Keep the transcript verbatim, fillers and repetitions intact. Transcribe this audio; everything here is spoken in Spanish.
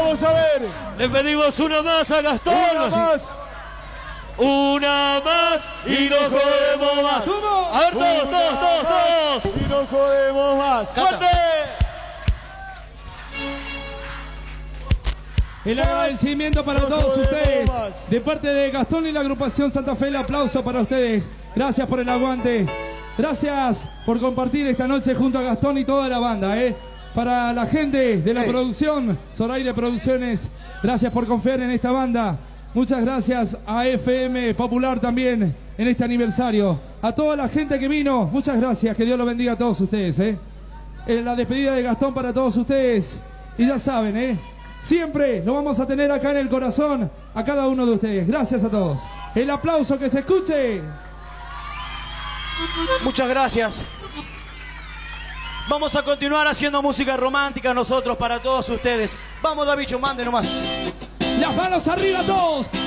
Vamos a ver. Le pedimos una más a Gastón. Una más. Una más y no jodemos más. ¿Cómo? A ver, todos, Una todos, todos, más todos. Y no jodemos más. ¡Fuerte! El agradecimiento para todos ustedes. De parte de Gastón y la agrupación Santa Fe, el aplauso para ustedes. Gracias por el aguante. Gracias por compartir esta noche junto a Gastón y toda la banda, ¿eh? Para la gente de la hey. producción, Zoraire Producciones, gracias por confiar en esta banda. Muchas gracias a F M Popular también en este aniversario. A toda la gente que vino, muchas gracias. Que Dios los bendiga a todos ustedes, ¿eh? En la despedida de Gastón para todos ustedes. Y ya saben, ¿eh? Siempre lo vamos a tener acá en el corazón a cada uno de ustedes. Gracias a todos. El aplauso que se escuche. Muchas gracias. Vamos a continuar haciendo música romántica nosotros para todos ustedes. Vamos, David, mande nomás. Las manos arriba todos.